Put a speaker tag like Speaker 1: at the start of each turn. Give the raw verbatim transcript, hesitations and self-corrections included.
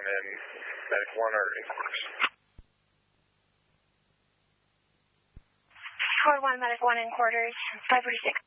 Speaker 1: in Medic one or in quarters.
Speaker 2: Code one, Medic one in quarters, five forty-six.